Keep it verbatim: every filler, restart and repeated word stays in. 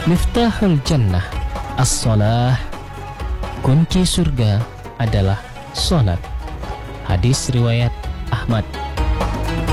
Miftahul jannah as-shalah. Kunci surga adalah salat. Hadis riwayat Ahmad.